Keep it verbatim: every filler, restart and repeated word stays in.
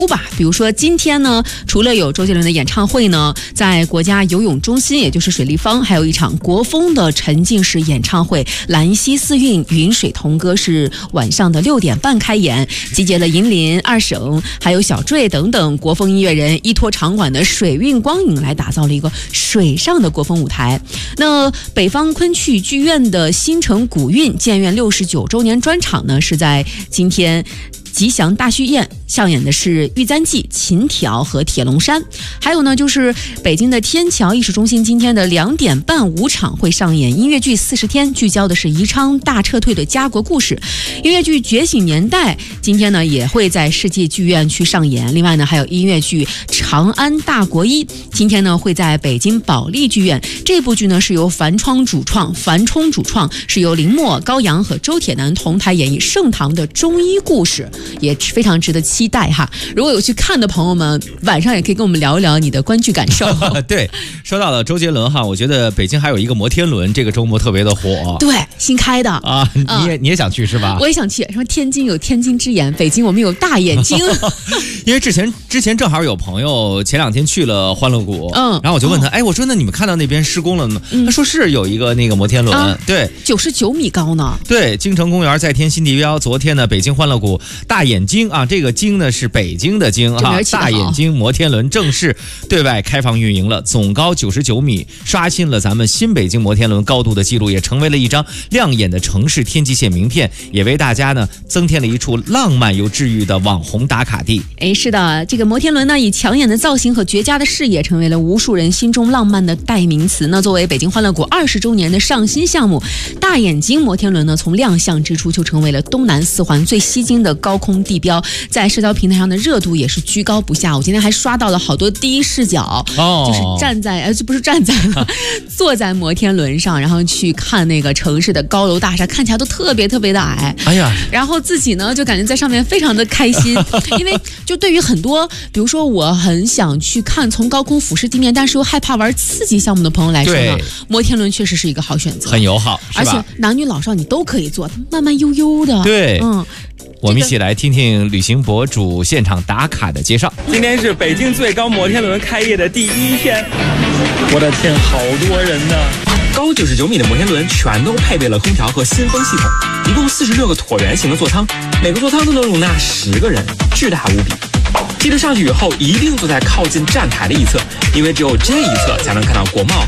吧，比如说今天呢，除了有周杰伦的演唱会呢，在国家游泳中心，也就是水立方，还有一场国风的沉浸式演唱会，兰溪四韵云水同歌是晚上的六点半开演，集结了银林、二省还有小坠等等国风音乐人，依托场馆的水韵光影来打造了一个水上的国风舞台。那北方昆曲剧院的新城古韵建院六十九周年专场呢，是在今天吉祥大剧院上演的是《玉簪记》、琴条和铁龙山。还有呢，就是北京的天桥艺术中心今天的两点半五场会上演音乐剧《四十天》，聚焦的是宜昌大撤退的家国故事。音乐剧《觉醒年代》今天呢也会在世纪剧院去上演。另外呢，还有音乐剧《长安大国医》，今天呢会在北京保利剧院。这部剧呢是由樊窗主创，樊冲主创，是由林默、高阳和周铁男同台演绎盛唐的中医故事，也非常值得期待哈。如果有去看的朋友们，晚上也可以跟我们聊一聊你的观剧感受。 对，说到了周杰伦哈，我觉得北京还有一个摩天轮，这个周末特别的火。 对，新开的啊，你也、嗯、你也想去是吧？ 我也想去。说天津有天津之眼，北京我们有大眼睛。 因为之前之前正好有朋友前两天去了欢乐谷，嗯，然后我就问他，哦、哎，我说那你们看到那边施工了吗？嗯、他说是有一个那个摩天轮，啊、对， 九十九米高呢。 对，京城公园再添新地标。昨天呢，北京欢乐谷大眼睛啊，这个睛呢是北京的睛啊，大眼睛摩天轮正式对外开放运营了，总高九十九米，刷新了咱们新北京摩天轮高度的记录，也成为了一张亮眼的城市天际线名片，也为大家呢增添了一处浪漫又治愈的网红打卡地。 哎，是的，这个摩天轮呢，以抢眼的造型和绝佳的视野，成为了无数人心中浪漫的代名词。那作为北京欢乐谷二十周年的上新项目，大眼睛摩天轮呢，从亮相之初就成为了东南四环最吸睛的高空地标，在社交平台上的热度也是居高不下。我今天还刷到了好多第一视角，哦、就是站在呃，不是站在了，坐在摩天轮上，然后去看那个城市的高楼大厦，看起来都特别特别的矮。 哎呀， 然后自己呢就感觉在上面非常的开心，因为就对于很多，比如说我很想去看从高空俯视地面，但是又害怕玩刺激项目的朋友来说呢，摩天轮确实是一个好选择， 很友好， 而且男女老少你都可以坐，慢慢悠悠的。 对，嗯。我们一起来听听旅行博主现场打卡的介绍。 今天是北京最高摩天轮开业的第一天，我的天，好多人呢！ 高九十九米的摩天轮全都配备了空调和新风系统，一共四十六个椭圆形的座舱，每个座舱都能容纳十个人，巨大无比。记得上去以后一定坐在靠近站台的一侧，因为只有这一侧才能看到国贸